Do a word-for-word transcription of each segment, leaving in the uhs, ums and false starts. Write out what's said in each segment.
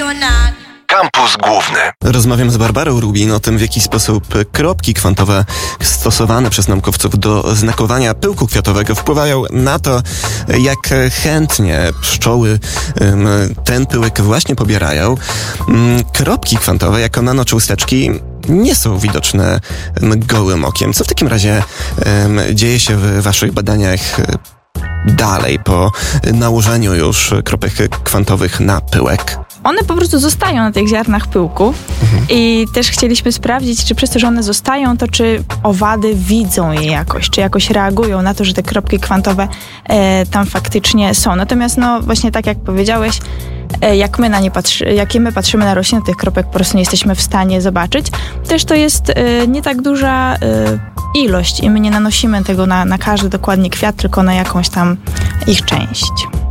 Kampus Główny. Rozmawiam z Barbarą Rubin o tym, w jaki sposób kropki kwantowe stosowane przez naukowców do znakowania pyłku kwiatowego wpływają na to, jak chętnie pszczoły ten pyłek właśnie pobierają. Kropki kwantowe jako nanocząsteczki nie są widoczne gołym okiem. Co w takim razie dzieje się w waszych badaniach dalej, po nałożeniu już kropek kwantowych na pyłek? One po prostu zostają na tych ziarnach pyłku mhm. i też chcieliśmy sprawdzić, czy przez to, że one zostają, to czy owady widzą je jakoś, czy jakoś reagują na to, że te kropki kwantowe e, tam faktycznie są. Natomiast no właśnie tak jak powiedziałeś, e, jak my na nie patrzy, jak my patrzymy na rośliny, tych kropek po prostu nie jesteśmy w stanie zobaczyć. Też to jest e, nie tak duża e, ilość i my nie nanosimy tego na, na każdy dokładnie kwiat, tylko na jakąś tam ich część.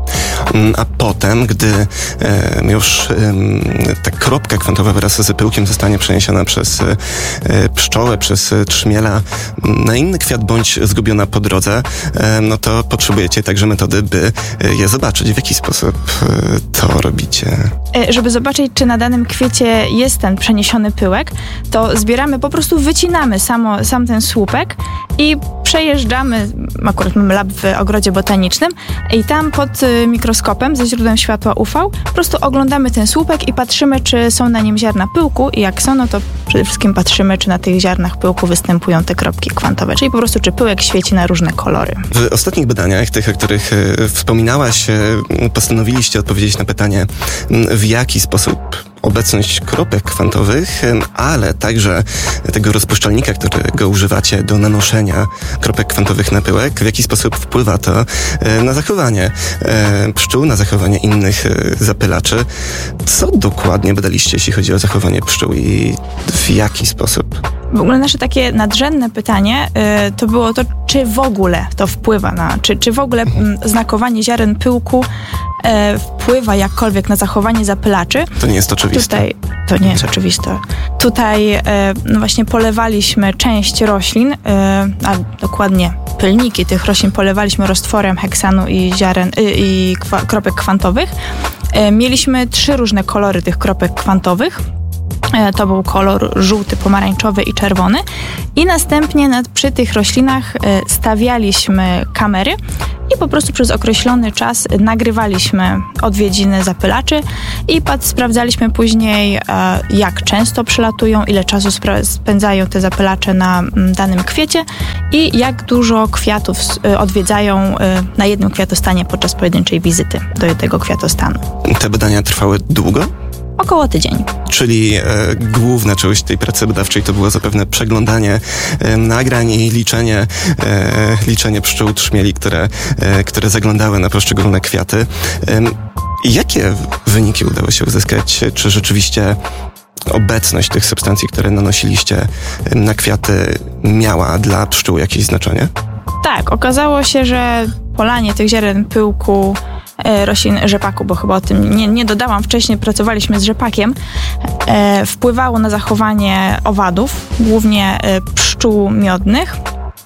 A potem, gdy e, już e, ta kropka kwantowa wraz z pyłkiem zostanie przeniesiona przez e, pszczołę, przez trzmiela na inny kwiat bądź zgubiona po drodze, e, no to potrzebujecie także metody, by je zobaczyć. W jaki sposób e, to robicie? E, żeby zobaczyć, czy na danym kwiecie jest ten przeniesiony pyłek, to zbieramy, po prostu wycinamy samo, sam ten słupek i przejeżdżamy, akurat mamy lab w ogrodzie botanicznym i tam pod mikroskopem ze źródłem światła U V po prostu oglądamy ten słupek i patrzymy, czy są na nim ziarna pyłku i jak są, no to przede wszystkim patrzymy, czy na tych ziarnach pyłku występują te kropki kwantowe, czyli po prostu czy pyłek świeci na różne kolory. W ostatnich badaniach, tych, o których e, wspominałaś, e, postanowiliście odpowiedzieć na pytanie, w jaki sposób obecność kropek kwantowych, ale także tego rozpuszczalnika, którego używacie do nanoszenia kropek kwantowych na pyłek, w jaki sposób wpływa to na zachowanie pszczół, na zachowanie innych zapylaczy. Co dokładnie badaliście, jeśli chodzi o zachowanie pszczół i w jaki sposób? W ogóle nasze takie nadrzędne pytanie y, to było to, czy w ogóle to wpływa na, czy, czy w ogóle m, znakowanie ziaren pyłku y, wpływa jakkolwiek na zachowanie zapylaczy. To nie jest oczywiste. Tutaj, to nie jest oczywiste. Tutaj y, no właśnie polewaliśmy część roślin, y, a dokładnie pylniki tych roślin polewaliśmy roztworem heksanu i ziaren y, i kwa, kropek kwantowych. Y, mieliśmy trzy różne kolory tych kropek kwantowych. To był kolor żółty, pomarańczowy i czerwony. I następnie nad, przy tych roślinach stawialiśmy kamery i po prostu przez określony czas nagrywaliśmy odwiedziny zapylaczy i pat, sprawdzaliśmy później, jak często przylatują, ile czasu spra- spędzają te zapylacze na danym kwiecie i jak dużo kwiatów odwiedzają na jednym kwiatostanie podczas pojedynczej wizyty do tego kwiatostanu. Te badania trwały długo? Około tydzień. Czyli e, główna część tej pracy badawczej to było zapewne przeglądanie e, nagrań i liczenie, e, liczenie pszczół trzmieli, które, e, które zaglądały na poszczególne kwiaty. E, jakie wyniki udało się uzyskać? Czy rzeczywiście obecność tych substancji, które nanosiliście na kwiaty, miała dla pszczół jakieś znaczenie? Tak, okazało się, że polanie tych ziaren pyłku roślin rzepaku, bo chyba o tym nie, nie dodałam wcześniej, pracowaliśmy z rzepakiem, e, wpływało na zachowanie owadów, głównie e, pszczół miodnych.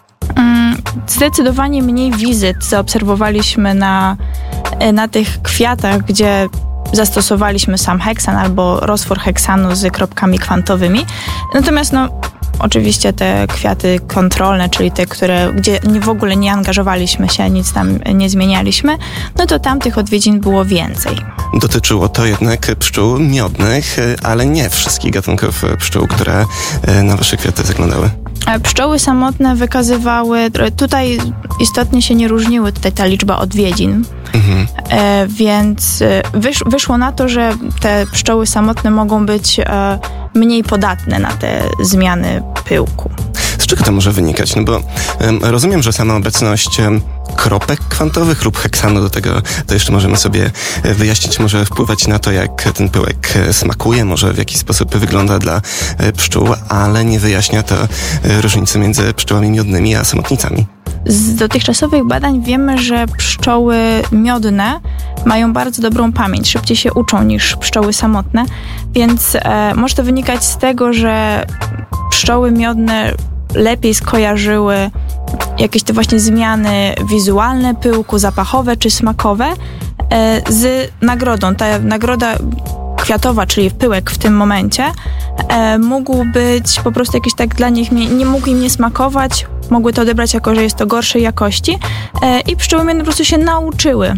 Mm, zdecydowanie mniej wizyt zaobserwowaliśmy na, e, na tych kwiatach, gdzie zastosowaliśmy sam heksan albo roztwór heksanu z kropkami kwantowymi. Natomiast no oczywiście te kwiaty kontrolne, czyli te, które, gdzie w ogóle nie angażowaliśmy się, nic tam nie zmienialiśmy, no to tam tych odwiedzin było więcej. Dotyczyło to jednak pszczół miodnych, ale nie wszystkich gatunków pszczół, które na wasze kwiaty zaglądały. Pszczoły samotne wykazywały, tutaj istotnie się nie różniły tutaj ta liczba odwiedzin, mhm. e, więc wysz, wyszło na to, że te pszczoły samotne mogą być e, mniej podatne na te zmiany pyłku. Z czego to może wynikać? No bo um, rozumiem, że sama obecność um, kropek kwantowych lub heksanu, do tego to jeszcze możemy sobie wyjaśnić, może wpływać na to, jak ten pyłek smakuje, może w jaki sposób wygląda dla pszczół, ale nie wyjaśnia to różnicy między pszczołami miodnymi a samotnicami. Z dotychczasowych badań wiemy, że pszczoły miodne mają bardzo dobrą pamięć, szybciej się uczą niż pszczoły samotne, więc e, może to wynikać z tego, że pszczoły miodne lepiej skojarzyły jakieś te właśnie zmiany wizualne pyłku, zapachowe czy smakowe e, z nagrodą. Ta nagroda kwiatowa, czyli pyłek w tym momencie, e, mógł być po prostu jakiś tak dla nich, nie, nie mógł im nie smakować, mogły to odebrać jako, że jest to gorszej jakości e, i pszczoły miodne po prostu się nauczyły,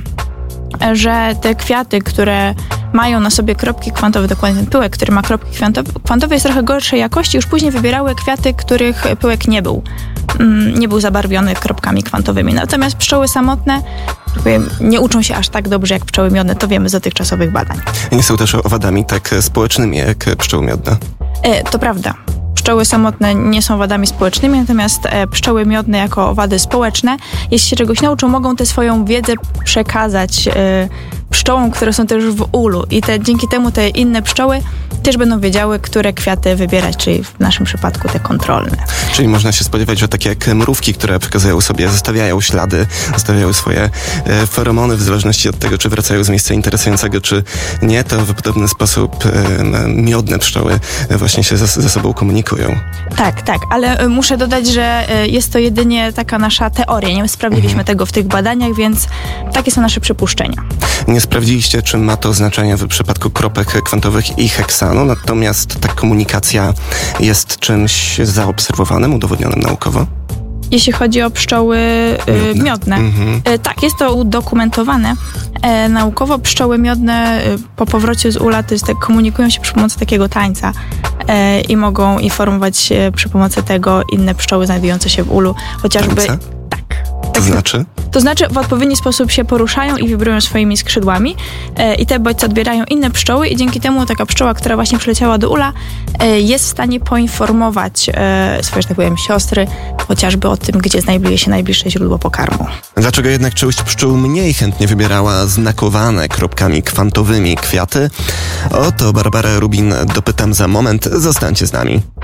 że te kwiaty, które mają na sobie kropki kwantowe, dokładnie ten pyłek, który ma kropki kwantowe, kwantowe jest trochę gorszej jakości, już później wybierały kwiaty, których pyłek nie był, mm, nie był zabarwiony kropkami kwantowymi. Natomiast pszczoły samotne nie uczą się aż tak dobrze jak pszczoły miodne, to wiemy z dotychczasowych badań. Nie są też owadami tak społecznymi jak pszczoły miodne. E, to prawda. Pszczoły samotne nie są owadami społecznymi, natomiast e, pszczoły miodne jako owady społeczne, jeśli się czegoś nauczą, mogą tę swoją wiedzę przekazać e, pszczołom, które są też w ulu i te, dzięki temu te inne pszczoły też będą wiedziały, które kwiaty wybierać, czyli w naszym przypadku te kontrolne. Czyli można się spodziewać, że takie jak mrówki, które przekazują sobie, zostawiają ślady, zostawiają swoje e, feromony w zależności od tego, czy wracają z miejsca interesującego, czy nie, to w podobny sposób e, miodne pszczoły właśnie się ze, ze sobą komunikują. Tak, tak, ale muszę dodać, że jest to jedynie taka nasza teoria. Nie sprawdziliśmy mhm. tego w tych badaniach, więc takie są nasze przypuszczenia. Nie sprawdziliście, czy ma to znaczenie w przypadku kropek kwantowych i heksanu, natomiast ta komunikacja jest czymś zaobserwowanym, udowodnionym naukowo? Jeśli chodzi o pszczoły y, miodne, miodne. Mhm. Y, tak, jest to udokumentowane. E, naukowo pszczoły miodne y, po powrocie z ula to jest, tak, komunikują się przy pomocy takiego tańca e, i mogą informować się przy pomocy tego inne pszczoły znajdujące się w ulu, chociażby... Tańca? Tak. To znaczy? To znaczy w odpowiedni sposób się poruszają i wibrują swoimi skrzydłami e, i te bodźce odbierają inne pszczoły i dzięki temu taka pszczoła, która właśnie przyleciała do ula, e, jest w stanie poinformować e, swoje, że tak powiem, siostry, chociażby o tym, gdzie znajduje się najbliższe źródło pokarmu. Dlaczego jednak część pszczół mniej chętnie wybierała znakowane kropkami kwantowymi kwiaty? O to Barbarę Rubin dopytam za moment. Zostańcie z nami.